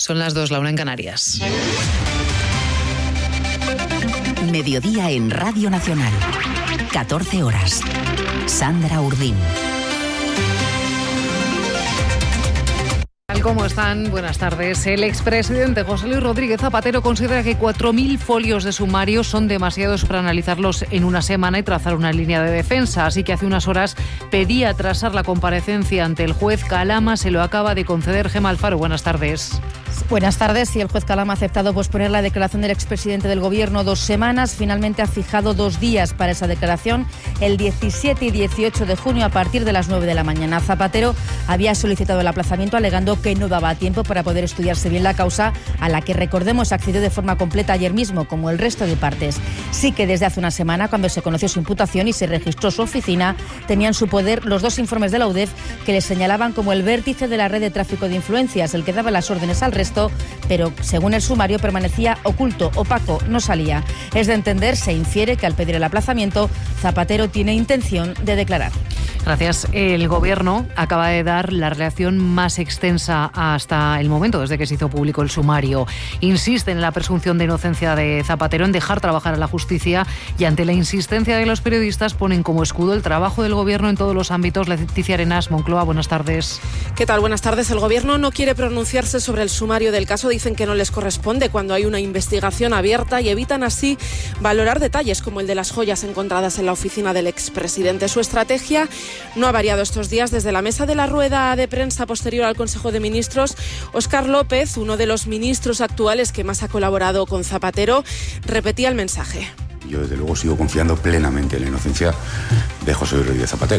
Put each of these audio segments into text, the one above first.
Son las 2, la 1 en Canarias. Mediodía en Radio Nacional. 14 horas. Sandra Urdín. ¿Cómo están? Buenas tardes. El expresidente José Luis Rodríguez Zapatero considera que 4.000 folios de sumario son demasiados para analizarlos en una semana y trazar una línea de defensa. Así que hace unas horas pedía atrasar la comparecencia ante el juez Calama. Se lo acaba de conceder Gemma Alfaro. Buenas tardes. Buenas tardes. Y el juez Calama ha aceptado posponer la declaración del expresidente del Gobierno 2 semanas. Finalmente ha fijado 2 días para esa declaración, el 17 y 18 de junio a partir de las 9 de la mañana. Zapatero había solicitado el aplazamiento alegando que no daba tiempo para poder estudiarse bien la causa, a la que, recordemos, accedió de forma completa ayer mismo, como el resto de partes. Sí que desde hace una semana, cuando se conoció su imputación y se registró su oficina, tenía en su poder los 2 informes de la UDEF que le señalaban como el vértice de la red de tráfico de influencias, el que daba las órdenes al resto, pero según el sumario permanecía oculto, opaco, no salía. Es de entender, se infiere que al pedir el aplazamiento, Zapatero tiene intención de declarar. Gracias. El Gobierno acaba de dar la relación más extensa hasta el momento, desde que se hizo público el sumario. Insiste en la presunción de inocencia de Zapatero, en dejar trabajar a la justicia, y ante la insistencia de los periodistas ponen como escudo el trabajo del Gobierno en todos los ámbitos. Leticia Arenas, Moncloa, buenas tardes. ¿Qué tal? Buenas tardes. El Gobierno no quiere pronunciarse sobre el sumario del caso. Dicen que no les corresponde cuando hay una investigación abierta y evitan así valorar detalles como el de las joyas encontradas en la oficina del expresidente. Su estrategia no ha variado estos días. Desde la mesa de la rueda de prensa posterior al Consejo de Ministros, Óscar López, uno de los ministros actuales que más ha colaborado con Zapatero, repetía el mensaje. Yo desde luego sigo confiando plenamente en la inocencia de José Luis Rodríguez Zapatero.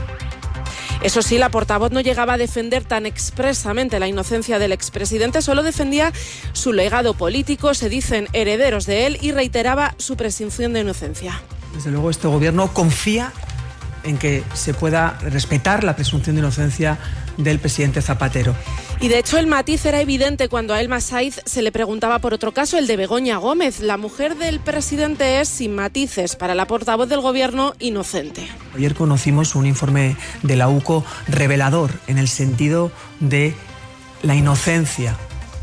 Eso sí, la portavoz no llegaba a defender tan expresamente la inocencia del expresidente, solo defendía su legado político, se dicen herederos de él, y reiteraba su presunción de inocencia. Desde luego este Gobierno confía en que se pueda respetar la presunción de inocencia del presidente Zapatero. Y de hecho el matiz era evidente cuando a Elma Saiz se le preguntaba por otro caso, el de Begoña Gómez. La mujer del presidente es, sin matices, para la portavoz del Gobierno, inocente. Ayer conocimos un informe de la UCO revelador en el sentido de la inocencia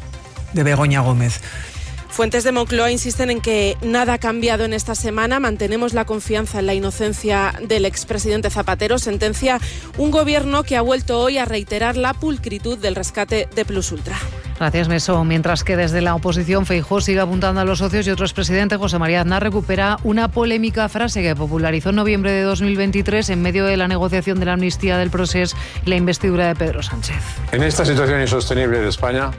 de Begoña Gómez. Fuentes de Moncloa insisten en que nada ha cambiado en esta semana. Mantenemos la confianza en la inocencia del expresidente Zapatero, sentencia un Gobierno que ha vuelto hoy a reiterar la pulcritud del rescate de Plus Ultra. Gracias, Meso. Mientras que desde la oposición Feijóo sigue apuntando a los socios, y otro expresidente, José María Aznar, recupera una polémica frase que popularizó en noviembre de 2023 en medio de la negociación de la amnistía del Procés y la investidura de Pedro Sánchez. En esta situación insostenible de España,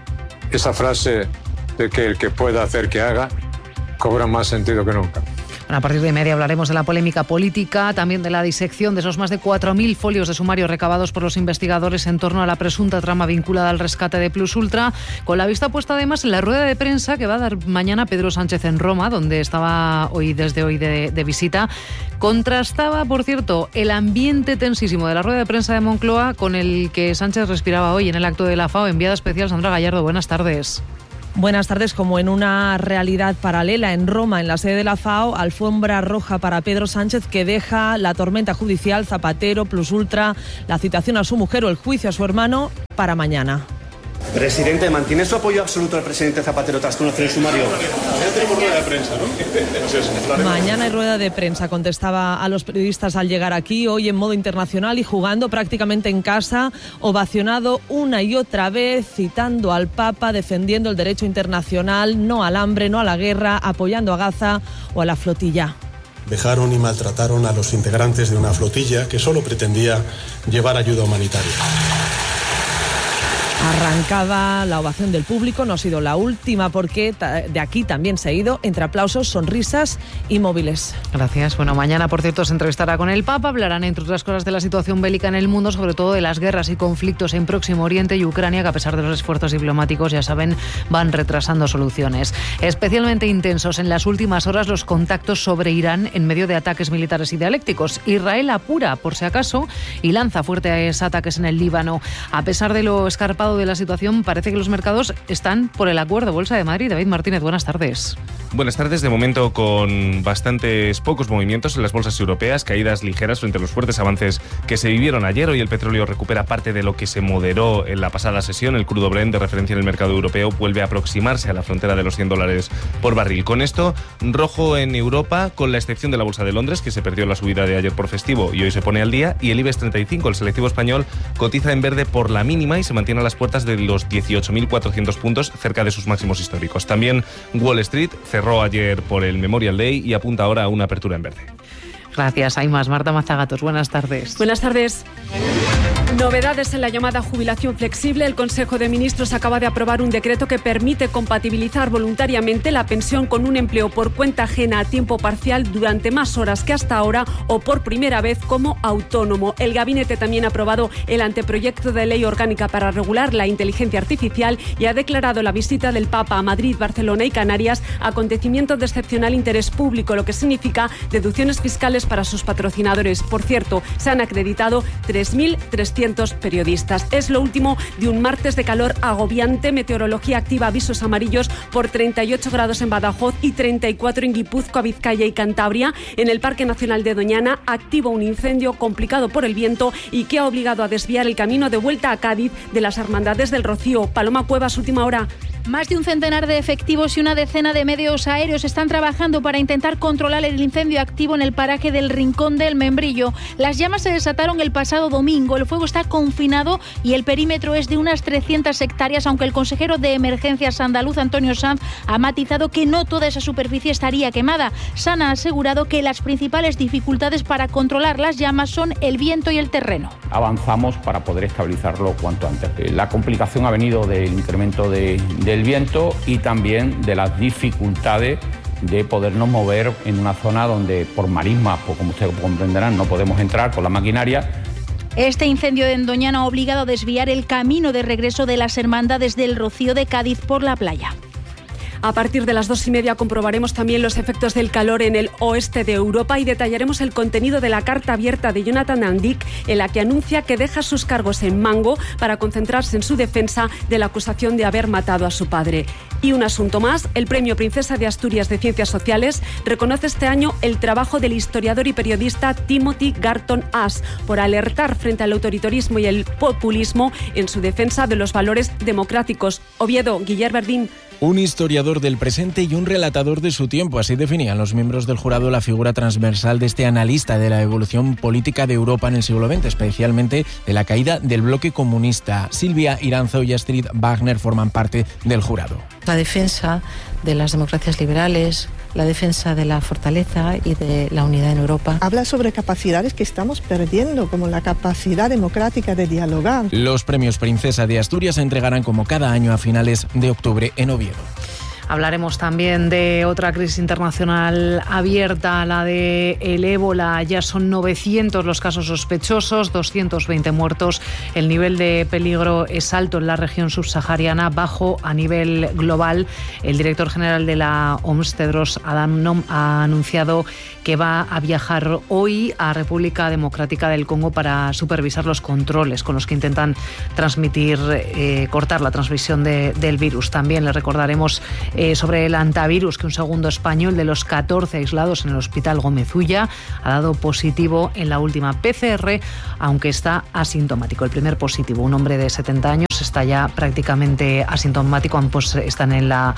esa frase de que el que pueda hacer que haga cobra más sentido que nunca. Bueno, a partir de 1:30 hablaremos de la polémica política, también de la disección de esos más de 4.000 folios de sumario recabados por los investigadores en torno a la presunta trama vinculada al rescate de Plus Ultra, con la vista puesta además en la rueda de prensa que va a dar mañana Pedro Sánchez en Roma, donde estaba desde hoy de visita. Contrastaba, por cierto, el ambiente tensísimo de la rueda de prensa de Moncloa con el que Sánchez respiraba hoy en el acto de la FAO. Enviada especial Sandra Gallardo, buenas tardes. Buenas tardes. Como en una realidad paralela en Roma, en la sede de la FAO, alfombra roja para Pedro Sánchez, que deja la tormenta judicial, Zapatero, Plus Ultra, la citación a su mujer o el juicio a su hermano para mañana. Presidente, ¿mantiene su apoyo absoluto al presidente Zapatero tras conocer el sumario? Mañana tenemos rueda de prensa, ¿no? Mañana hay rueda de prensa, contestaba a los periodistas al llegar aquí, hoy en modo internacional y jugando prácticamente en casa, ovacionado una y otra vez, citando al Papa, defendiendo el derecho internacional, no al hambre, no a la guerra, apoyando a Gaza o a la flotilla. Vejaron y maltrataron a los integrantes de una flotilla que solo pretendía llevar ayuda humanitaria. Arrancaba la ovación del público, no ha sido la última porque de aquí también se ha ido entre aplausos, sonrisas y móviles. Gracias. Bueno, mañana, por cierto, se entrevistará con el Papa. Hablarán, entre otras cosas, de la situación bélica en el mundo, sobre todo de las guerras y conflictos en Próximo Oriente y Ucrania, que a pesar de los esfuerzos diplomáticos, ya saben, van retrasando soluciones. Especialmente intensos en las últimas horas los contactos sobre Irán en medio de ataques militares y dialécticos. Israel apura, por si acaso, y lanza fuertes ataques en el Líbano. A pesar de lo escarpado de la situación, parece que los mercados están por el acuerdo. Bolsa de Madrid, David Martínez, buenas tardes. Buenas tardes. De momento con bastantes pocos movimientos en las bolsas europeas, caídas ligeras frente a los fuertes avances que se vivieron ayer. Hoy el petróleo recupera parte de lo que se moderó en la pasada sesión. El crudo Brent, de referencia en el mercado europeo, vuelve a aproximarse a la frontera de los $100 por barril. Con esto, rojo en Europa, con la excepción de la Bolsa de Londres, que se perdió la subida de ayer por festivo y hoy se pone al día, y el IBEX 35, el selectivo español, cotiza en verde por la mínima y se mantiene a las puertas de los 18.400 puntos, cerca de sus máximos históricos. También Wall Street cerró ayer por el Memorial Day y apunta ahora a una apertura en verde. Gracias, hay más. Marta Mazagatos, buenas tardes. Buenas tardes. Novedades en la llamada jubilación flexible. El Consejo de Ministros acaba de aprobar un decreto que permite compatibilizar voluntariamente la pensión con un empleo por cuenta ajena a tiempo parcial durante más horas que hasta ahora o por primera vez como autónomo. El Gabinete también ha aprobado el anteproyecto de ley orgánica para regular la inteligencia artificial y ha declarado la visita del Papa a Madrid, Barcelona y Canarias acontecimiento de excepcional interés público, lo que significa deducciones fiscales para sus patrocinadores. Por cierto, se han acreditado 3.300 periodistas. Es lo último de un martes de calor agobiante. Meteorología activa avisos amarillos por 38 grados en Badajoz y 34 en Guipúzcoa, Vizcaya y Cantabria. En el Parque Nacional de Doñana, activo un incendio complicado por el viento y que ha obligado a desviar el camino de vuelta a Cádiz de las Hermandades del Rocío. Paloma Cuevas, última hora. Más de un centenar de efectivos y una decena de medios aéreos están trabajando para intentar controlar el incendio activo en el paraje del Rincón del Membrillo. Las llamas se desataron el pasado domingo. El fuego está confinado y el perímetro es de unas 300 hectáreas, aunque el consejero de Emergencias andaluz, Antonio Sanz, ha matizado que no toda esa superficie estaría quemada. Sanz ha asegurado que las principales dificultades para controlar las llamas son el viento y el terreno. Avanzamos para poder estabilizarlo cuanto antes. La complicación ha venido del incremento del viento y también de las dificultades de podernos mover en una zona donde por marismas, pues como ustedes comprenderán, no podemos entrar con la maquinaria. Este incendio en Doñana ha obligado a desviar el camino de regreso de las Hermandades del Rocío de Cádiz por la playa. A partir de las 2:30 comprobaremos también los efectos del calor en el oeste de Europa y detallaremos el contenido de la carta abierta de Jonathan Andic, en la que anuncia que deja sus cargos en Mango para concentrarse en su defensa de la acusación de haber matado a su padre. Y un asunto más, el Premio Princesa de Asturias de Ciencias Sociales reconoce este año el trabajo del historiador y periodista Timothy Garton Ash por alertar frente al autoritarismo y el populismo en su defensa de los valores democráticos. Oviedo, Guillermo Verdín. Un historiador del presente y un relatador de su tiempo, así definían los miembros del jurado la figura transversal de este analista de la evolución política de Europa en el siglo XX, especialmente de la caída del bloque comunista. Silvia Iranzo y Astrid Wagner forman parte del jurado. La defensa de las democracias liberales, la defensa de la fortaleza y de la unidad en Europa. Habla sobre capacidades que estamos perdiendo, como la capacidad democrática de dialogar. Los premios Princesa de Asturias se entregarán como cada año a finales de octubre en Oviedo. Hablaremos también de otra crisis internacional abierta, la de el ébola. Ya son 900 los casos sospechosos, 220 muertos. El nivel de peligro es alto en la región subsahariana, bajo a nivel global. El director general de la OMS, Tedros Adhanom, ha anunciado que va a viajar hoy a República Democrática del Congo para supervisar los controles con los que intentan cortar la transmisión del virus. También le recordaremos sobre el antivirus, que un segundo español de los 14 aislados en el Hospital Gómez Ulla ha dado positivo en la última PCR, aunque está asintomático. El primer positivo, un hombre de 70 años, está ya prácticamente asintomático. Ambos están en la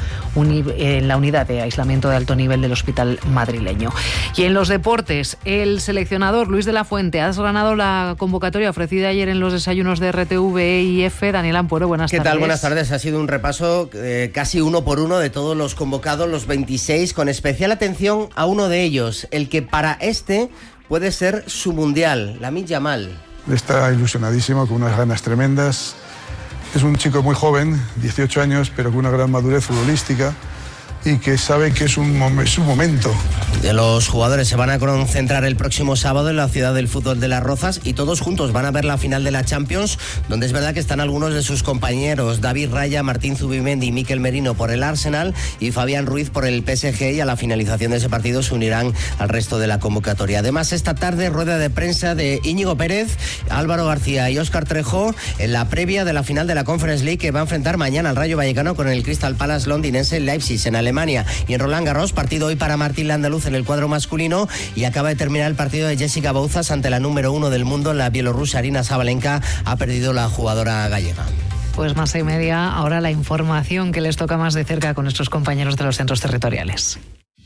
unidad de aislamiento de alto nivel del hospital madrileño. Y en los deportes, el seleccionador Luis de la Fuente ha desgranado la convocatoria ofrecida ayer en los desayunos de RTV y EFE. Daniel Ampuero, buenas tardes. ¿Qué tal? Buenas tardes. Ha sido un repaso casi uno por uno de todos los convocados, los 26, con especial atención a uno de ellos, el que para puede ser su mundial, Lamine Yamal. Está ilusionadísimo, con unas ganas tremendas. Es un chico muy joven, 18 años, pero con una gran madurez futbolística. y que sabe que es un momento. Los jugadores se van a concentrar el próximo sábado en la ciudad del fútbol de Las Rozas y todos juntos van a ver la final de la Champions, donde es verdad que están algunos de sus compañeros, David Raya, Martín Zubimendi y Mikel Merino por el Arsenal y Fabián Ruiz por el PSG, y a la finalización de ese partido se unirán al resto de la convocatoria. Además, esta tarde rueda de prensa de Íñigo Pérez, Álvaro García y Óscar Trejo en la previa de la final de la Conference League, que va a enfrentar mañana al Rayo Vallecano con el Crystal Palace londinense en Leipzig, en Alemania. Y en Roland Garros, partido hoy para Martín Landaluz en el cuadro masculino, y acaba de terminar el partido de Jessica Bouzas ante la número 1 del mundo, la bielorrusa Arina Sabalenka. Ha perdido la jugadora gallega. Pues más 6:30, ahora la información que les toca más de cerca con nuestros compañeros de los centros territoriales.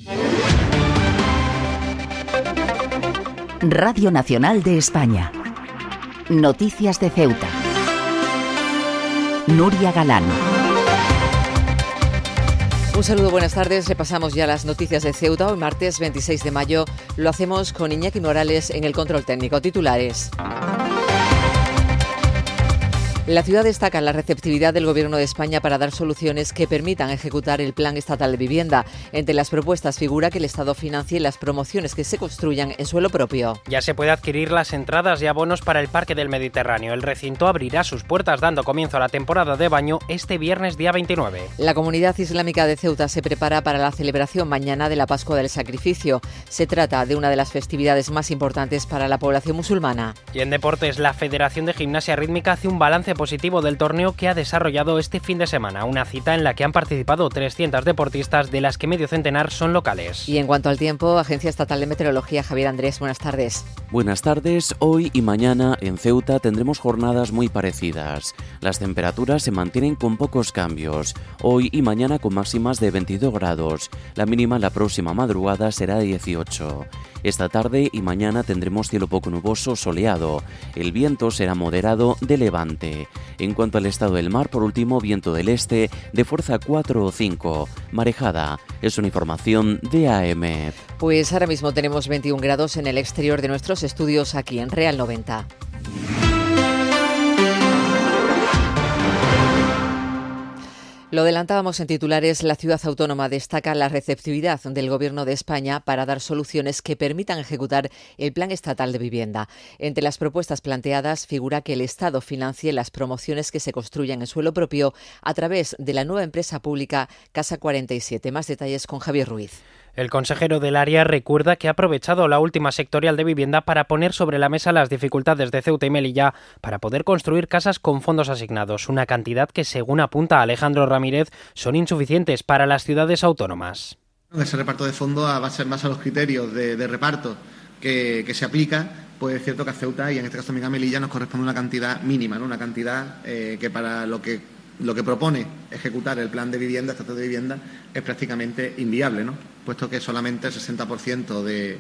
Radio Nacional de España. Noticias de Ceuta. Nuria Galán. Un saludo, buenas tardes. Repasamos ya las noticias de Ceuta. Hoy martes 26 de mayo lo hacemos con Iñaki Morales en el control técnico. Titulares. La ciudad destaca la receptividad del Gobierno de España para dar soluciones que permitan ejecutar el Plan Estatal de Vivienda. Entre las propuestas figura que el Estado financie las promociones que se construyan en suelo propio. Ya se puede adquirir las entradas y abonos para el Parque del Mediterráneo. El recinto abrirá sus puertas dando comienzo a la temporada de baño este viernes día 29. La comunidad islámica de Ceuta se prepara para la celebración mañana de la Pascua del Sacrificio. Se trata de una de las festividades más importantes para la población musulmana. Y en deportes, la Federación de Gimnasia Rítmica hace un balance positivo del torneo que ha desarrollado este fin de semana, una cita en la que han participado 300 deportistas, de las que medio centenar son locales. Y en cuanto al tiempo, Agencia Estatal de Meteorología, Javier Andrés, buenas tardes. Buenas tardes. Hoy y mañana en Ceuta tendremos jornadas muy parecidas. Las temperaturas se mantienen con pocos cambios. Hoy y mañana con máximas de 22 grados. La mínima la próxima madrugada será de 18. Esta tarde y mañana tendremos cielo poco nuboso, soleado. El viento será moderado de levante. En cuanto al estado del mar, por último, viento del este de fuerza 4 o 5. Marejada. Es una información de AM. Pues ahora mismo tenemos 21 grados en el exterior de nuestros estudios aquí en Real 90. Lo adelantábamos en titulares, la ciudad autónoma destaca la receptividad del Gobierno de España para dar soluciones que permitan ejecutar el Plan Estatal de Vivienda. Entre las propuestas planteadas figura que el Estado financie las promociones que se construyan en suelo propio a través de la nueva empresa pública Casa 47. Más detalles con Javier Ruiz. El consejero del área recuerda que ha aprovechado la última sectorial de vivienda para poner sobre la mesa las dificultades de Ceuta y Melilla para poder construir casas con fondos asignados, una cantidad que, según apunta Alejandro Ramírez, son insuficientes para las ciudades autónomas. Ese reparto de fondos va a ser más a los criterios de reparto que se aplica. Pues es cierto que a Ceuta y en este caso también a Melilla nos corresponde una cantidad mínima, ¿no? Una cantidad que para lo que propone ejecutar el plan de vivienda, estatal de vivienda, es prácticamente inviable, ¿no? Puesto que solamente el 60% del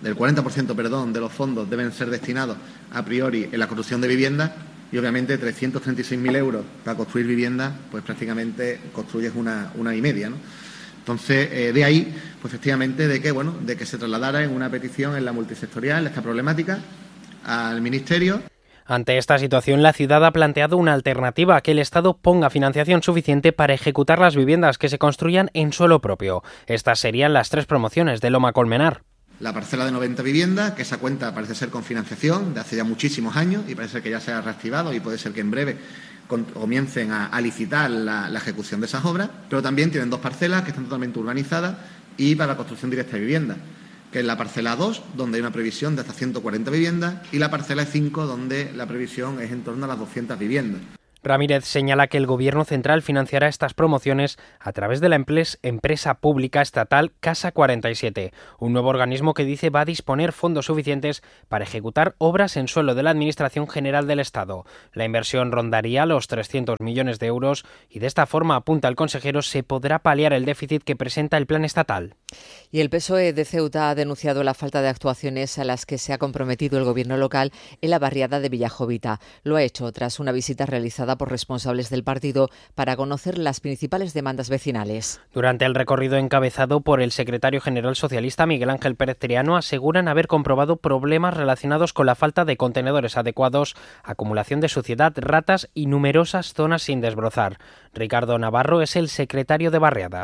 40% de los fondos deben ser destinados a priori en la construcción de vivienda, y obviamente 336.000 euros para construir vivienda, pues prácticamente construyes una y media, ¿no? Entonces, de ahí, pues efectivamente, de que se trasladara en una petición en la multisectorial esta problemática al Ministerio. Ante esta situación, la ciudad ha planteado una alternativa: que el Estado ponga financiación suficiente para ejecutar las viviendas que se construyan en suelo propio. Estas serían las 3 promociones de Loma Colmenar. La parcela de 90 viviendas, que esa cuenta parece ser con financiación de hace ya muchísimos años y parece que ya se ha reactivado y puede ser que en breve comiencen a licitar la ejecución de esas obras, pero también tienen 2 parcelas que están totalmente urbanizadas y para la construcción directa de vivienda, que es la parcela 2, donde hay una previsión de hasta 140 viviendas, y la parcela 5, donde la previsión es en torno a las 200 viviendas. Ramírez señala que el Gobierno central financiará estas promociones a través de la empresa pública estatal Casa 47, un nuevo organismo que dice va a disponer fondos suficientes para ejecutar obras en suelo de la Administración General del Estado. La inversión rondaría los 300 millones de euros y de esta forma, apunta el consejero, se podrá paliar el déficit que presenta el plan estatal. Y el PSOE de Ceuta ha denunciado la falta de actuaciones a las que se ha comprometido el Gobierno local en la barriada de Villajovita. Lo ha hecho tras una visita realizada por responsables del partido para conocer las principales demandas vecinales. Durante el recorrido encabezado por el secretario general socialista Miguel Ángel Pérez Triano, aseguran haber comprobado problemas relacionados con la falta de contenedores adecuados, acumulación de suciedad, ratas y numerosas zonas sin desbrozar. Ricardo Navarro es el secretario de Barriadas.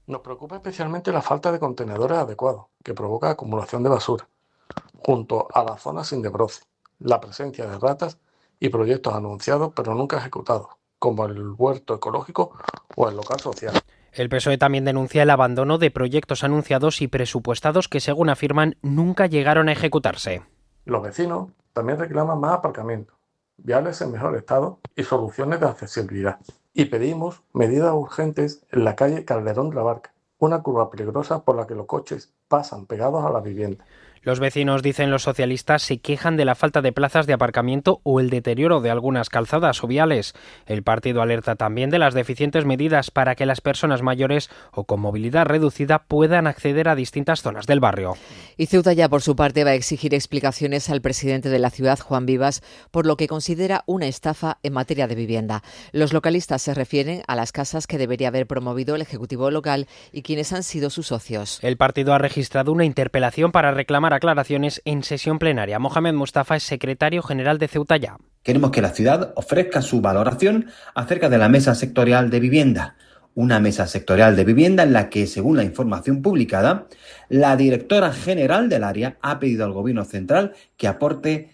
Nos preocupa especialmente la falta de contenedores adecuados, que provoca acumulación de basura, junto a las zonas sin desbroce, la presencia de ratas y proyectos anunciados pero nunca ejecutados, como el huerto ecológico o el local social. El PSOE también denuncia el abandono de proyectos anunciados y presupuestados que, según afirman, nunca llegaron a ejecutarse. Los vecinos también reclaman más aparcamientos, viales en mejor estado y soluciones de accesibilidad. Y pedimos medidas urgentes en la calle Calderón de la Barca, una curva peligrosa por la que los coches pasan pegados a la vivienda. Los vecinos, dicen los socialistas, se quejan de la falta de plazas de aparcamiento o el deterioro de algunas calzadas o viales. El partido alerta también de las deficientes medidas para que las personas mayores o con movilidad reducida puedan acceder a distintas zonas del barrio. Y Ceuta ya, por su parte, va a exigir explicaciones al presidente de la ciudad, Juan Vivas, por lo que considera una estafa en materia de vivienda. Los localistas se refieren a las casas que debería haber promovido el Ejecutivo local y quienes han sido sus socios. El partido ha registrado una interpelación para reclamar aclaraciones en sesión plenaria. Mohamed Mustafa es secretario general de Ceuta Ya. Queremos que la ciudad ofrezca su valoración acerca de la mesa sectorial de vivienda. Una mesa sectorial de vivienda en la que, según la información publicada, la directora general del área ha pedido al gobierno central que aporte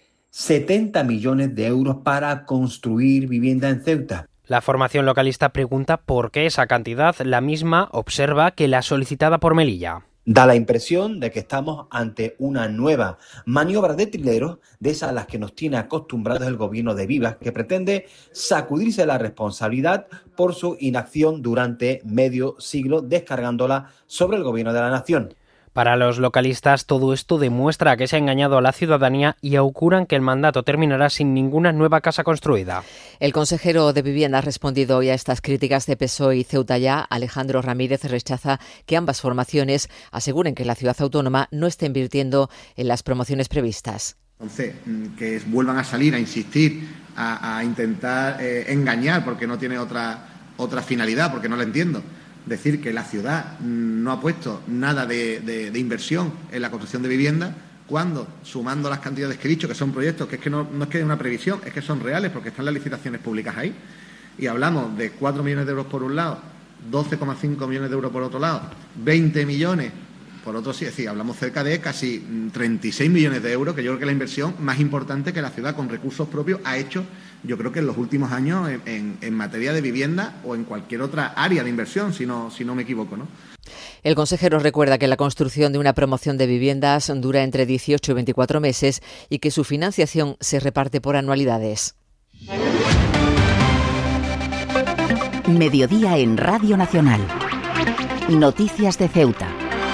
70 millones de euros para construir vivienda en Ceuta. La formación localista pregunta por qué esa cantidad. La misma observa que la solicitada por Melilla. Da la impresión de que estamos ante una nueva maniobra de trileros, de esas a las que nos tiene acostumbrados el gobierno de Vivas, que pretende sacudirse la responsabilidad por su inacción durante medio siglo, descargándola sobre el gobierno de la nación. Para los localistas, todo esto demuestra que se ha engañado a la ciudadanía y auguran que el mandato terminará sin ninguna nueva casa construida. El consejero de Vivienda ha respondido hoy a estas críticas de PSOE y Ceuta Ya. Alejandro Ramírez rechaza que ambas formaciones aseguren que la ciudad autónoma no está invirtiendo en las promociones previstas. Entonces, que vuelvan a salir a insistir, a intentar engañar porque no tiene otra finalidad, porque no la entiendo. Decir que la ciudad no ha puesto nada de inversión en la construcción de vivienda, cuando, sumando las cantidades que he dicho, que son proyectos, que es que no es que es una previsión, es que son reales, porque están las licitaciones públicas ahí, y hablamos de 4 millones de euros por un lado, 12,5 millones de euros por otro lado, 20 millones por otro, sí, es decir, hablamos cerca de casi 36 millones de euros, que yo creo que es la inversión más importante que la ciudad con recursos propios ha hecho, yo creo que en los últimos años en materia de vivienda o en cualquier otra área de inversión, si no me equivoco, ¿no? El consejero recuerda que la construcción de una promoción de viviendas dura entre 18 y 24 meses y que su financiación se reparte por anualidades. Mediodía en Radio Nacional. Noticias de Ceuta.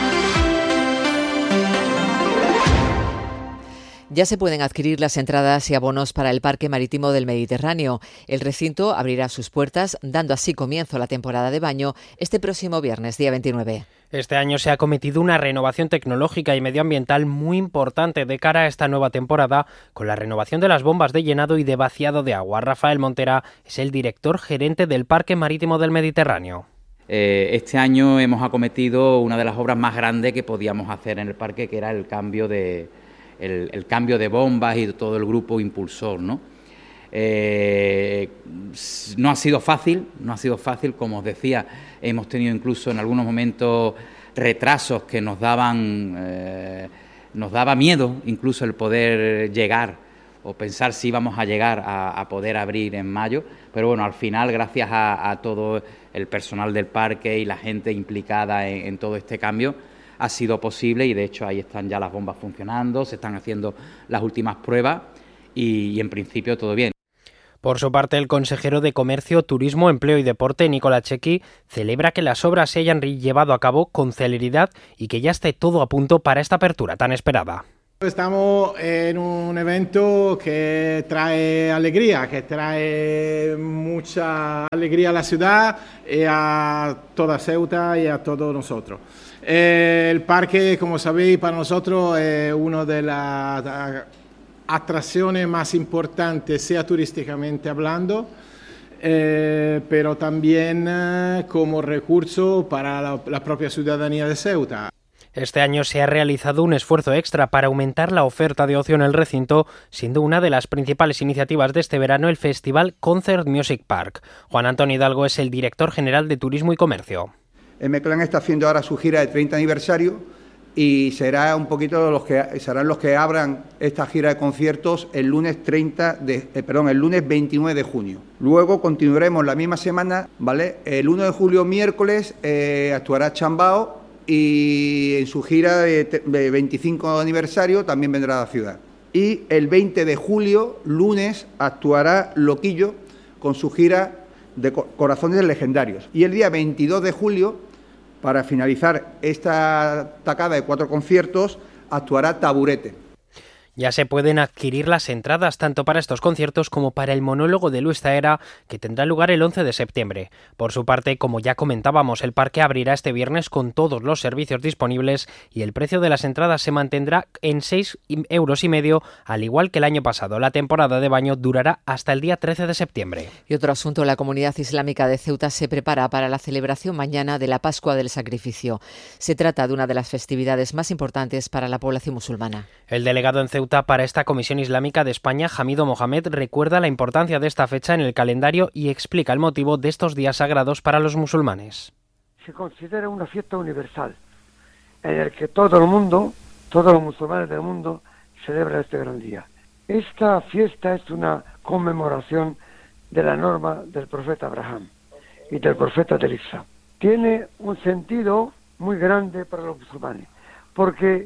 Ya se pueden adquirir las entradas y abonos para el Parque Marítimo del Mediterráneo. El recinto abrirá sus puertas, dando así comienzo a la temporada de baño este próximo viernes, día 29. Este año se ha cometido una renovación tecnológica y medioambiental muy importante de cara a esta nueva temporada, con la renovación de las bombas de llenado y de vaciado de agua. Rafael Montera es el director gerente del Parque Marítimo del Mediterráneo. Este año hemos acometido una de las obras más grandes que podíamos hacer en el parque, que era el cambio de bombas y de todo el grupo impulsor, ¿no? No ha sido fácil, como os decía, hemos tenido incluso en algunos momentos retrasos que nos daba miedo incluso el poder llegar o pensar si íbamos a llegar a poder abrir en mayo, pero bueno, al final, gracias a todo el personal del parque y la gente implicada en todo este cambio, ha sido posible y de hecho ahí están ya las bombas funcionando, se están haciendo las últimas pruebas y en principio todo bien. Por su parte, el consejero de Comercio, Turismo, Empleo y Deporte, Nicola Chequi, celebra que las obras se hayan llevado a cabo con celeridad y que ya esté todo a punto para esta apertura tan esperada. Estamos en un evento que trae alegría, que trae mucha alegría a la ciudad y a toda Ceuta y a todos nosotros. El parque, como sabéis, para nosotros es una de las atracciones más importantes, sea turísticamente hablando, pero también como recurso para la propia ciudadanía de Ceuta. Este año se ha realizado un esfuerzo extra para aumentar la oferta de ocio en el recinto, siendo una de las principales iniciativas de este verano el festival Concert Music Park. Juan Antonio Hidalgo es el director general de Turismo y Comercio. M-Clan está haciendo ahora su gira de 30 aniversario y serán los que abran esta gira de conciertos el lunes 29 de junio. Luego continuaremos la misma semana, ¿vale? El 1 de julio, miércoles, actuará Chambao y en su gira de 25 aniversario también vendrá a la ciudad. Y el 20 de julio, lunes, actuará Loquillo con su gira de Corazones Legendarios. Y el día 22 de julio, para finalizar esta tacada de 4 conciertos, actuará Taburete. Ya se pueden adquirir las entradas tanto para estos conciertos como para el monólogo de Luis Zaera, que tendrá lugar el 11 de septiembre. Por su parte, como ya comentábamos, el parque abrirá este viernes con todos los servicios disponibles y el precio de las entradas se mantendrá en 6,5 €, al igual que el año pasado. La temporada de baño durará hasta el día 13 de septiembre. Y otro asunto, la comunidad islámica de Ceuta se prepara para la celebración mañana de la Pascua del Sacrificio. Se trata de una de las festividades más importantes para la población musulmana. El delegado en Ceuta para esta Comisión Islámica de España, Hamido Mohamed, recuerda la importancia de esta fecha en el calendario y explica el motivo de estos días sagrados para los musulmanes. Se considera una fiesta universal en el que todo el mundo, todos los musulmanes del mundo, celebran este gran día. Esta fiesta es una conmemoración de la norma del profeta Abraham y del profeta del Islam. Tiene un sentido muy grande para los musulmanes porque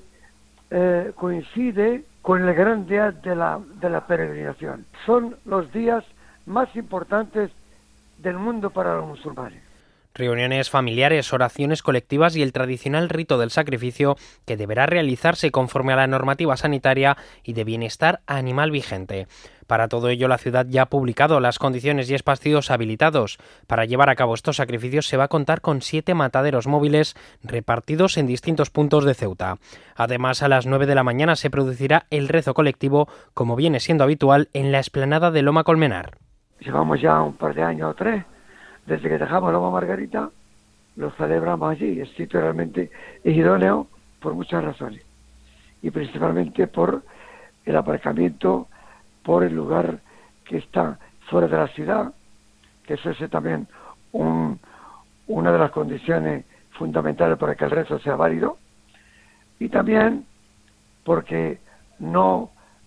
coincide con el gran día de la peregrinación. Son los días más importantes del mundo para los musulmanes. Reuniones familiares, oraciones colectivas y el tradicional rito del sacrificio que deberá realizarse conforme a la normativa sanitaria y de bienestar animal vigente. Para todo ello, la ciudad ya ha publicado las condiciones y espacios habilitados. Para llevar a cabo estos sacrificios se va a contar con 7 mataderos móviles repartidos en distintos puntos de Ceuta. Además, a las 9 de la mañana se producirá el rezo colectivo, como viene siendo habitual en la explanada de Loma Colmenar. Llevamos ya un par de años o 3, desde que dejamos Loma Margarita, lo celebramos allí. El sitio realmente es idóneo por muchas razones, y principalmente por el aparcamiento, por el lugar que está fuera de la ciudad, que eso es también una de las condiciones fundamentales para que el rezo sea válido, y también porque no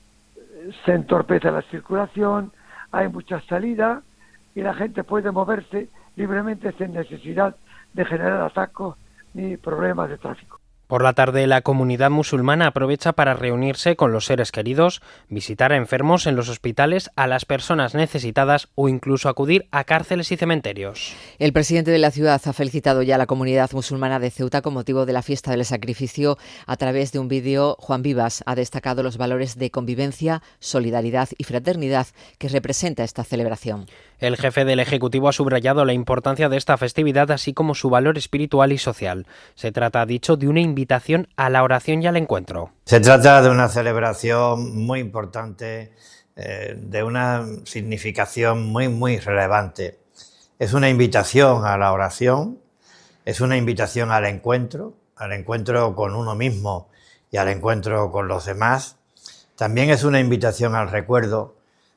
se entorpece la circulación, hay muchas salidas y la gente puede moverse libremente sin necesidad de generar atascos ni problemas de tráfico. Por la tarde, la comunidad musulmana aprovecha para reunirse con los seres queridos, visitar a enfermos en los hospitales, a las personas necesitadas o incluso acudir a cárceles y cementerios. El presidente de la ciudad ha felicitado ya a la comunidad musulmana de Ceuta con motivo de la fiesta del sacrificio. A través de un vídeo, Juan Vivas ha destacado los valores de convivencia, solidaridad y fraternidad que representa esta celebración. El jefe del Ejecutivo ha subrayado la importancia de esta festividad, así como su valor espiritual y social. Se trata, ha dicho, de una invitación a la oración y al encuentro. Se trata de una celebración muy importante, de una significación muy relevante. Es una invitación a la oración, es una invitación al encuentro con uno mismo y al encuentro con los demás. También es una invitación al recuerdo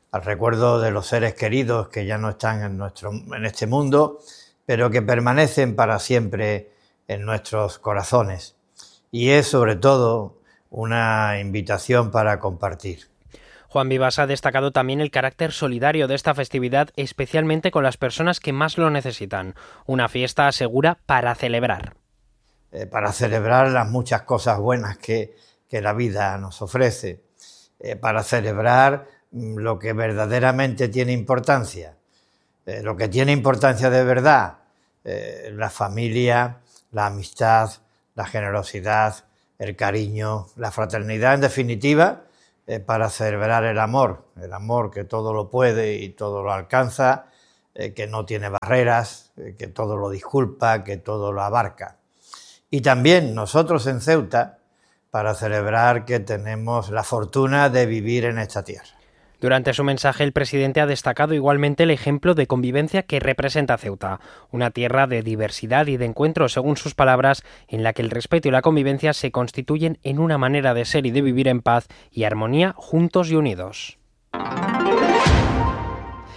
de los seres queridos que ya no están en este mundo, pero que permanecen para siempre en nuestros corazones. Y es sobre todo una invitación para compartir. Juan Vivas ha destacado también el carácter solidario de esta festividad, especialmente con las personas que más lo necesitan. Una fiesta, asegura, para celebrar. Para celebrar las muchas cosas buenas que la vida nos ofrece. Para celebrar lo que verdaderamente tiene importancia. Lo que tiene importancia de verdad, la familia, la amistad, la generosidad, el cariño, la fraternidad, en definitiva, para celebrar el amor que todo lo puede y todo lo alcanza, que no tiene barreras, que todo lo disculpa, que todo lo abarca. Y también nosotros en Ceuta, para celebrar que tenemos la fortuna de vivir en esta tierra. Durante su mensaje, el presidente ha destacado igualmente el ejemplo de convivencia que representa Ceuta, una tierra de diversidad y de encuentro, según sus palabras, en la que el respeto y la convivencia se constituyen en una manera de ser y de vivir en paz y armonía, juntos y unidos.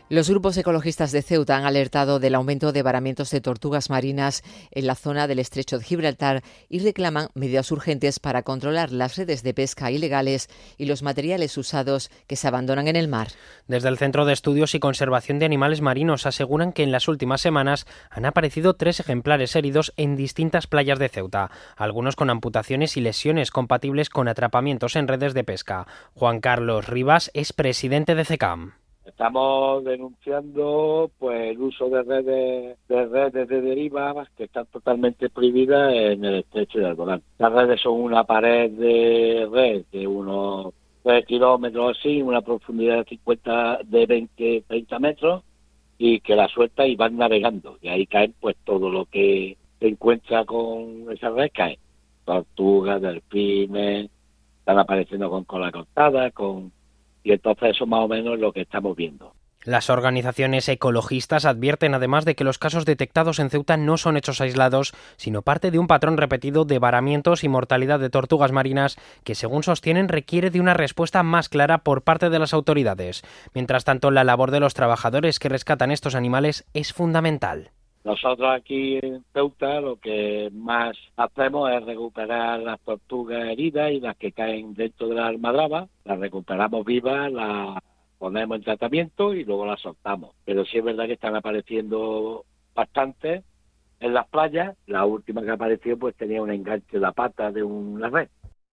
Los grupos ecologistas de Ceuta han alertado del aumento de varamientos de tortugas marinas en la zona del estrecho de Gibraltar y reclaman medidas urgentes para controlar las redes de pesca ilegales y los materiales usados que se abandonan en el mar. Desde el Centro de Estudios y Conservación de Animales Marinos aseguran que en las últimas semanas han aparecido 3 ejemplares heridos en distintas playas de Ceuta, algunos con amputaciones y lesiones compatibles con atrapamientos en redes de pesca. Juan Carlos Rivas es presidente de CECAM. Estamos denunciando pues el uso de redes de deriva que están totalmente prohibidas en el estrecho de Alborán. Las redes son una pared de red de unos 3 kilómetros así, una profundidad de 20-30 metros y que la suelta y van navegando. Y ahí caen pues todo lo que se encuentra con esa red cae. Tortugas, delfines, están apareciendo con cola cortada, y entonces eso más o menos es lo que estamos viendo. Las organizaciones ecologistas advierten además de que los casos detectados en Ceuta no son hechos aislados, sino parte de un patrón repetido de varamientos y mortalidad de tortugas marinas que, según sostienen, requiere de una respuesta más clara por parte de las autoridades. Mientras tanto, la labor de los trabajadores que rescatan estos animales es fundamental. Nosotros aquí en Ceuta lo que más hacemos es recuperar las tortugas heridas y las que caen dentro de la almadraba, las recuperamos vivas, las ponemos en tratamiento y luego las soltamos. Pero sí es verdad que están apareciendo bastantes en las playas. La última que apareció pues tenía un enganche en la pata de una red.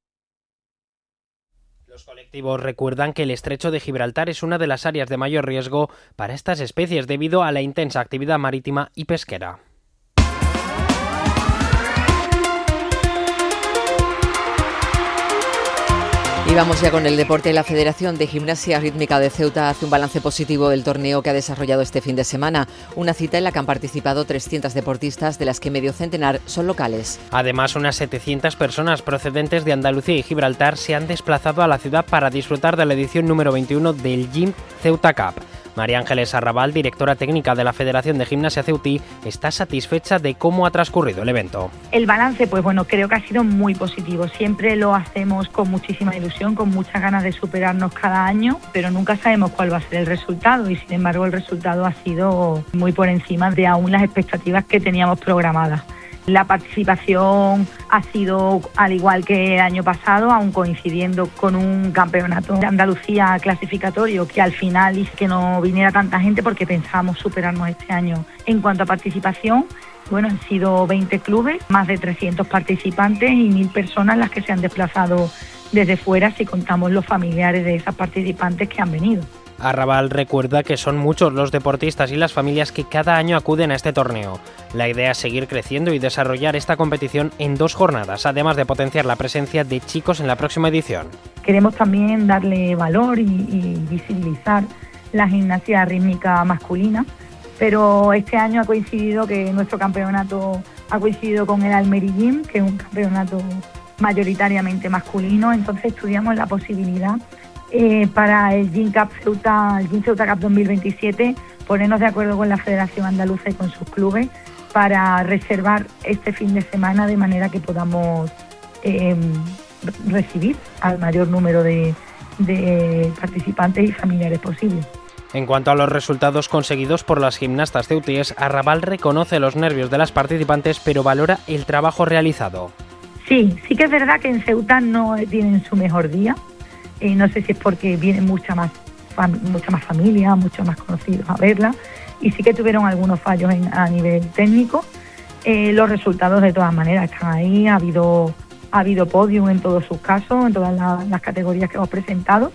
Los colectivos recuerdan que el estrecho de Gibraltar es una de las áreas de mayor riesgo para estas especies debido a la intensa actividad marítima y pesquera. Y vamos ya con el deporte. La Federación de Gimnasia Rítmica de Ceuta hace un balance positivo del torneo que ha desarrollado este fin de semana. Una cita en la que han participado 300 deportistas, de las que medio centenar son locales. Además, unas 700 personas procedentes de Andalucía y Gibraltar se han desplazado a la ciudad para disfrutar de la edición número 21 del Gym Ceuta Cup. María Ángeles Arrabal, directora técnica de la Federación de Gimnasia Ceutí, está satisfecha de cómo ha transcurrido el evento. El balance, pues bueno, creo que ha sido muy positivo. Siempre lo hacemos con muchísima ilusión, con muchas ganas de superarnos cada año, pero nunca sabemos cuál va a ser el resultado y sin embargo el resultado ha sido muy por encima de aún las expectativas que teníamos programadas. La participación ha sido al igual que el año pasado, aun coincidiendo con un campeonato de Andalucía clasificatorio que al final hizo que no viniera tanta gente porque pensábamos superarnos este año. En cuanto a participación, bueno, han sido 20 clubes, más de 300 participantes y 1.000 personas las que se han desplazado desde fuera si contamos los familiares de esas participantes que han venido. Arrabal recuerda que son muchos los deportistas y las familias que cada año acuden a este torneo. La idea es seguir creciendo y desarrollar esta competición en 2 jornadas, además de potenciar la presencia de chicos en la próxima edición. Queremos también darle valor y visibilizar la gimnasia rítmica masculina, pero este año ha coincidido que nuestro campeonato ha coincidido con el Almería Gym, que es un campeonato mayoritariamente masculino, entonces estudiamos la posibilidad para el Gym Ceuta Cup 2027, ponernos de acuerdo con la Federación Andaluza y con sus clubes para reservar este fin de semana de manera que podamos recibir al mayor número de participantes y familiares posibles. En cuanto a los resultados conseguidos por las gimnastas ceutíes, Arrabal reconoce los nervios de las participantes, pero valora el trabajo realizado. Sí que es verdad que en Ceuta no tienen su mejor día. No sé si es porque vienen mucha más familia, muchos más conocidos a verla, y sí que tuvieron algunos fallos a nivel técnico. Los resultados de todas maneras están ahí, ha habido podium en todos sus casos, en todas las categorías que hemos presentado,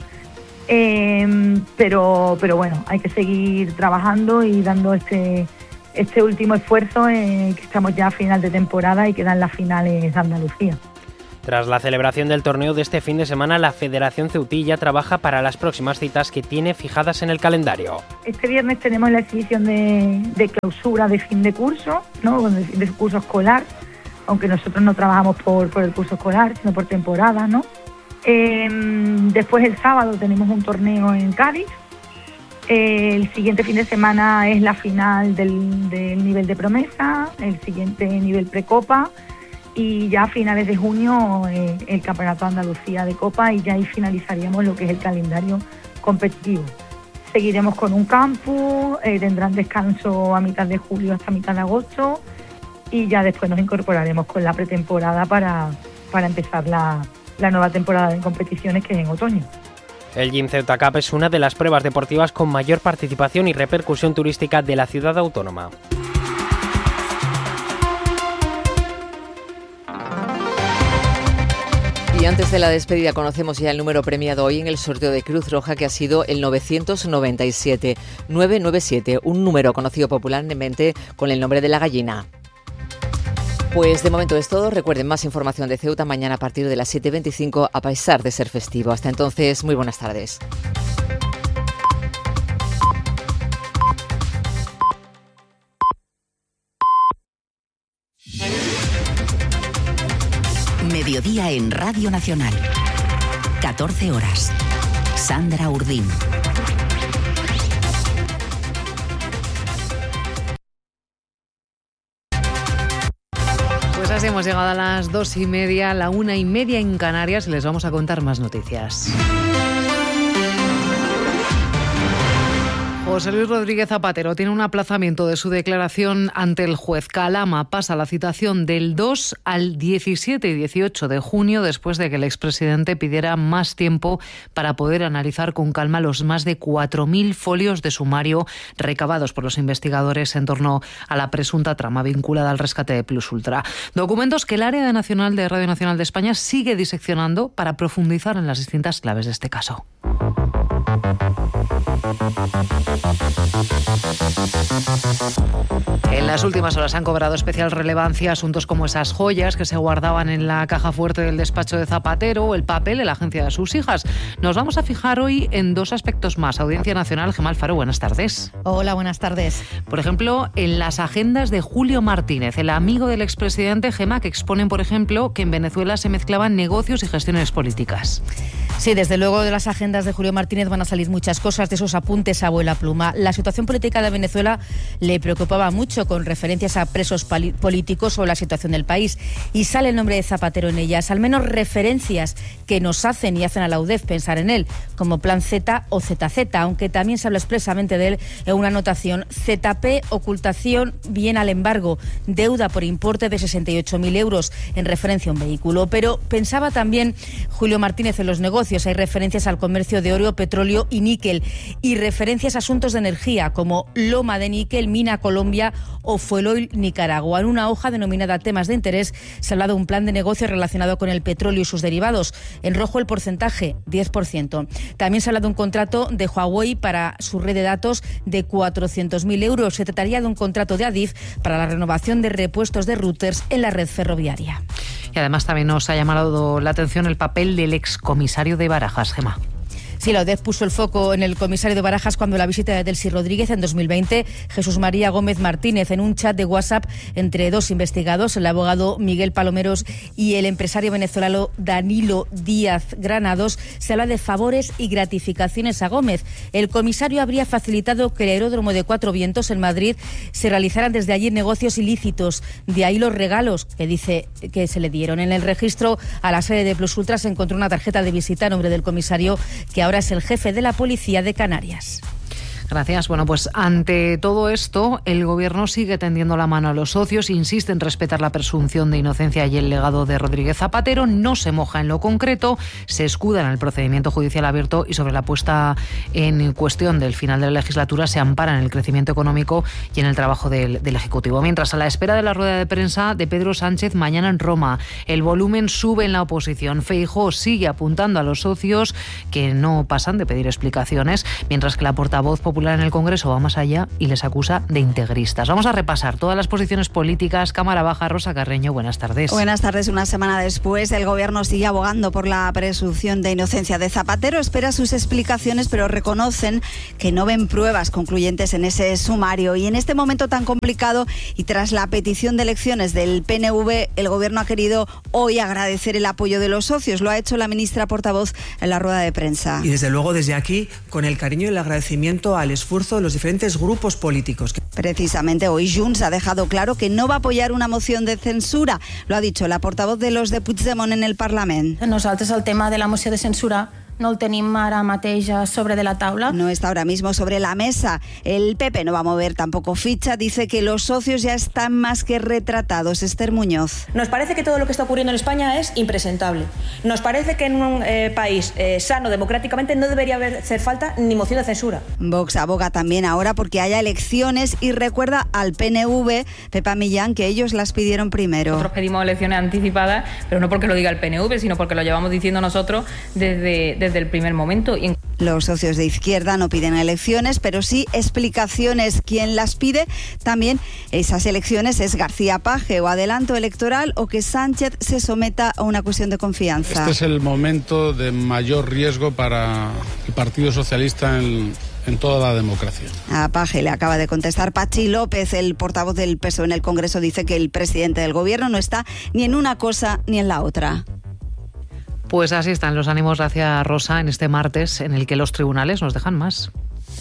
pero bueno, hay que seguir trabajando y dando este último esfuerzo, que estamos ya a final de temporada y quedan las finales de Andalucía. Tras la celebración del torneo de este fin de semana, la Federación Ceutí ya trabaja para las próximas citas que tiene fijadas en el calendario. Este viernes tenemos la exhibición de clausura de fin de curso, ¿no? De curso escolar, aunque nosotros no trabajamos por el curso escolar, sino por temporada, ¿no? Después el sábado tenemos un torneo en Cádiz. El siguiente fin de semana es la final del nivel de promesa, el siguiente nivel precopa, y ya a finales de junio el Campeonato de Andalucía de Copa, y ya ahí finalizaríamos lo que es el calendario competitivo. Seguiremos con un campus, tendrán descanso a mitad de julio hasta mitad de agosto y ya después nos incorporaremos con la pretemporada para empezar la nueva temporada de competiciones, que es en otoño. El Gym Ceuta Cup es una de las pruebas deportivas con mayor participación y repercusión turística de la ciudad autónoma. Y antes de la despedida conocemos ya el número premiado hoy en el sorteo de Cruz Roja, que ha sido el 997, un número conocido popularmente con el nombre de la gallina. Pues de momento es todo. Recuerden, más información de Ceuta mañana a partir de las 7:25, a pesar de ser festivo. Hasta entonces, muy buenas tardes. Mediodía en Radio Nacional. 14 horas. Sandra Urdín. Pues así hemos llegado a las 2:30, la 1:30 en Canarias, y les vamos a contar más noticias. José Luis Rodríguez Zapatero tiene un aplazamiento de su declaración ante el juez. Calama pasa la citación del 2 al 17 y 18 de junio, después de que el expresidente pidiera más tiempo para poder analizar con calma los más de 4.000 folios de sumario recabados por los investigadores en torno a la presunta trama vinculada al rescate de Plus Ultra. Documentos que el área nacional de Radio Nacional de España sigue diseccionando para profundizar en las distintas claves de este caso. En las últimas horas han cobrado especial relevancia asuntos como esas joyas que se guardaban en la caja fuerte del despacho de Zapatero o el papel de la agencia de sus hijas. Nos vamos a fijar hoy en dos aspectos más. Audiencia Nacional, Gemma Alfaro, buenas tardes. Hola, buenas tardes. Por ejemplo, en las agendas de Julio Martínez, el amigo del expresidente, Gemma, que exponen, por ejemplo, que en Venezuela se mezclaban negocios y gestiones políticas. Sí, desde luego de las agendas de Julio Martínez van a salir muchas cosas, de esos apuntes a abuela pluma. La situación política de Venezuela le preocupaba mucho, con referencias a presos políticos o la situación del país, y sale el nombre de Zapatero en ellas, al menos referencias que nos hacen y hacen a la UDEF pensar en él, como Plan Z o ZZ, aunque también se habla expresamente de él en una anotación: ZP, ocultación, bien al embargo, deuda por importe de 68.000 euros, en referencia a un vehículo. Pero pensaba también Julio Martínez en los negocios. Hay referencias al comercio de oro, petróleo y níquel, y referencias a asuntos de energía como Loma de Níquel, Mina Colombia o Fueloil Nicaragua. En una hoja denominada Temas de Interés se habla de un plan de negocio relacionado con el petróleo y sus derivados. En rojo el porcentaje, 10%. También se habla de un contrato de Huawei para su red de datos de 400.000 euros. Se trataría de un contrato de Adif para la renovación de repuestos de routers en la red ferroviaria. Y además también nos ha llamado la atención el papel del excomisario de Barajas, Gemma. Sí, la UDEF puso el foco en el comisario de Barajas cuando la visita de Delcy Rodríguez en 2020, Jesús María Gómez Martínez, en un chat de WhatsApp entre dos investigados, el abogado Miguel Palomeros y el empresario venezolano Danilo Díaz Granados, se habla de favores y gratificaciones a Gómez. El comisario habría facilitado que el aeródromo de Cuatro Vientos en Madrid se realizaran desde allí negocios ilícitos. De ahí los regalos que dice que se le dieron. En el registro a la sede de Plus Ultra se encontró una tarjeta de visita a nombre del comisario, que ahora es el jefe de la Policía de Canarias. Gracias. Bueno, pues ante todo esto, el Gobierno sigue tendiendo la mano a los socios, insiste en respetar la presunción de inocencia y el legado de Rodríguez Zapatero, no se moja en lo concreto, se escuda en el procedimiento judicial abierto y sobre la puesta en cuestión del final de la legislatura se ampara en el crecimiento económico y en el trabajo del Ejecutivo. Mientras, a la espera de la rueda de prensa de Pedro Sánchez mañana en Roma, el volumen sube en la oposición. Feijóo sigue apuntando a los socios que no pasan de pedir explicaciones, mientras que la portavoz popular en el Congreso va más allá y les acusa de integristas. Vamos a repasar todas las posiciones políticas. Cámara Baja, Rosa Carreño, buenas tardes. Buenas tardes. Una semana después, el Gobierno sigue abogando por la presunción de inocencia de Zapatero. Espera sus explicaciones, pero reconocen que no ven pruebas concluyentes en ese sumario. Y en este momento tan complicado y tras la petición de elecciones del PNV, el Gobierno ha querido hoy agradecer el apoyo de los socios. Lo ha hecho la ministra portavoz en la rueda de prensa. Y desde luego, desde aquí, con el cariño y el agradecimiento al esfuerzo de los diferentes grupos políticos. Precisamente hoy Junts ha dejado claro que no va a apoyar una moción de censura. Lo ha dicho la portavoz de los de Puigdemont en el Parlament. Nosaltres el tema de la moció de censura no el tenim ara mateix sobre de la taula. No está ahora mismo sobre la mesa. El PP no va a mover tampoco ficha. Dice que los socios ya están más que retratados. Esther Muñoz. Nos parece que todo lo que está ocurriendo en España es impresentable. Nos parece que en un país sano democráticamente no debería hacer falta ni moción de censura. Vox aboga también ahora porque haya elecciones y recuerda al PNV, Pepa Millán, que ellos las pidieron primero. Nosotros pedimos elecciones anticipadas, pero no porque lo diga el PNV, sino porque lo llevamos diciendo nosotros desde el primer momento. Los socios de izquierda no piden elecciones, pero sí explicaciones. Quien las pide también esas elecciones es García Paje, o adelanto electoral o que Sánchez se someta a una cuestión de confianza. Este es el momento de mayor riesgo para el Partido Socialista en toda la democracia. A Paje le acaba de contestar Pachi López, el portavoz del PSOE en el Congreso. Dice que el presidente del Gobierno no está ni en una cosa ni en la otra. Pues así están los ánimos, Gracia Rosa, en este martes en el que los tribunales nos dejan más.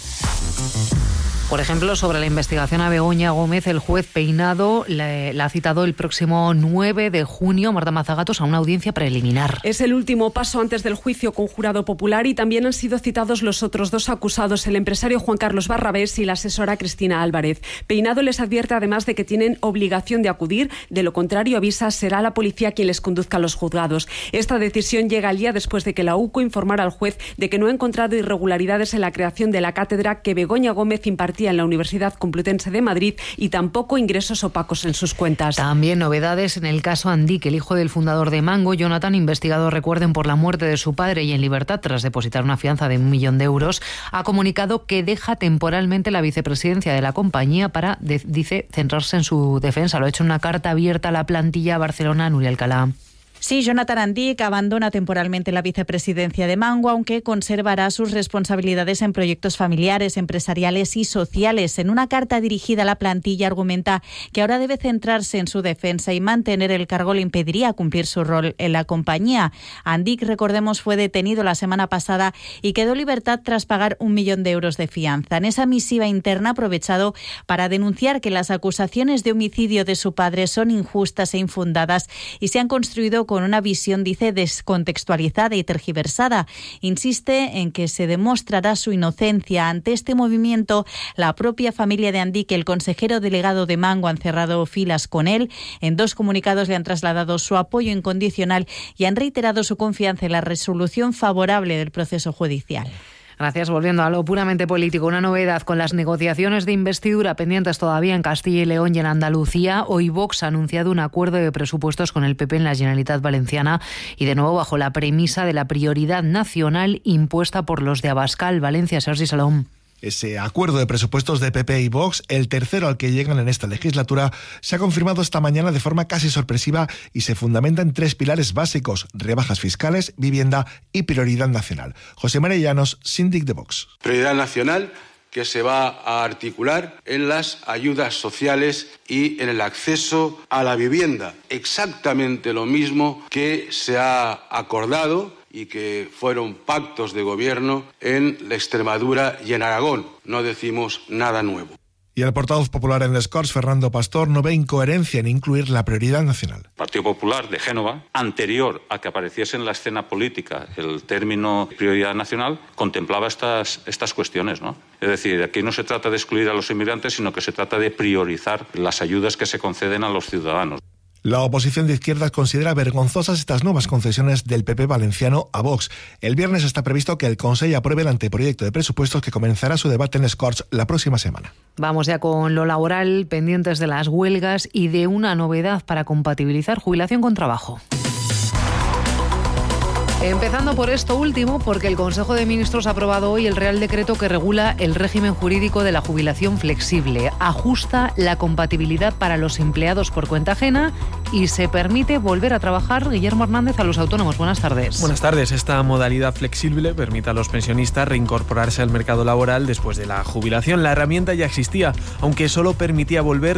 Por ejemplo, sobre la investigación a Begoña Gómez, el juez Peinado la ha citado el próximo 9 de junio, Marta Mazagatos, a una audiencia preliminar. Es el último paso antes del juicio con jurado popular y también han sido citados los otros dos acusados, el empresario Juan Carlos Barrabés y la asesora Cristina Álvarez. Peinado les advierte además de que tienen obligación de acudir, de lo contrario, avisa, será la policía quien les conduzca a los juzgados. Esta decisión llega al día después de que la UCO informara al juez de que no ha encontrado irregularidades en la creación de la cátedra que Begoña Gómez impartía en la Universidad Complutense de Madrid y tampoco ingresos opacos en sus cuentas. También novedades en el caso Andic, el hijo del fundador de Mango, Jonathan, investigado, recuerden, por la muerte de su padre y en libertad tras depositar una fianza de 1 millón de euros, ha comunicado que deja temporalmente la vicepresidencia de la compañía para, dice, centrarse en su defensa. Lo ha hecho en una carta abierta a la plantilla Barcelona, Nuria Alcalá. Sí, Jonathan Andic abandona temporalmente la vicepresidencia de Mango, aunque conservará sus responsabilidades en proyectos familiares, empresariales y sociales. En una carta dirigida a la plantilla argumenta que ahora debe centrarse en su defensa y mantener el cargo le impediría cumplir su rol en la compañía. Andic, recordemos, fue detenido la semana pasada y quedó en libertad tras pagar 1 millón de euros de fianza. En esa misiva interna ha aprovechado para denunciar que las acusaciones de homicidio de su padre son injustas e infundadas y se han construido con una visión, dice, descontextualizada y tergiversada. Insiste en que se demostrará su inocencia. Ante este movimiento, la propia familia de Andic y el consejero delegado de Mango han cerrado filas con él. En 2 comunicados le han trasladado su apoyo incondicional y han reiterado su confianza en la resolución favorable del proceso judicial. Gracias. Volviendo a lo puramente político, una novedad con las negociaciones de investidura pendientes todavía en Castilla y León y en Andalucía. Hoy Vox ha anunciado un acuerdo de presupuestos con el PP en la Generalitat Valenciana y de nuevo bajo la premisa de la prioridad nacional impuesta por los de Abascal. Valencia, Sergi Salom. Ese acuerdo de presupuestos de PP y Vox, el tercero al que llegan en esta legislatura, se ha confirmado esta mañana de forma casi sorpresiva y se fundamenta en 3 pilares básicos: rebajas fiscales, vivienda y prioridad nacional. José María Llanos, síndic de Vox. Prioridad nacional que se va a articular en las ayudas sociales y en el acceso a la vivienda. Exactamente lo mismo que se ha acordado y que fueron pactos de gobierno en la Extremadura y en Aragón. No decimos nada nuevo. Y el portavoz popular en les Corts, Fernando Pastor, no ve incoherencia en incluir la prioridad nacional. El Partido Popular de Génova, anterior a que apareciese en la escena política el término prioridad nacional, contemplaba estas cuestiones, ¿no? Es decir, aquí no se trata de excluir a los inmigrantes, sino que se trata de priorizar las ayudas que se conceden a los ciudadanos. La oposición de izquierdas considera vergonzosas estas nuevas concesiones del PP valenciano a Vox. El viernes está previsto que el Consell apruebe el anteproyecto de presupuestos que comenzará su debate en les Corts la próxima semana. Vamos ya con lo laboral, pendientes de las huelgas y de una novedad para compatibilizar jubilación con trabajo. Empezando por esto último, porque el Consejo de Ministros ha aprobado hoy el Real Decreto que regula el régimen jurídico de la jubilación flexible. Ajusta la compatibilidad para los empleados por cuenta ajena y se permite volver a trabajar, Guillermo Hernández, a los autónomos. Buenas tardes. Buenas tardes. Esta modalidad flexible permite a los pensionistas reincorporarse al mercado laboral después de la jubilación. La herramienta ya existía, aunque solo permitía volver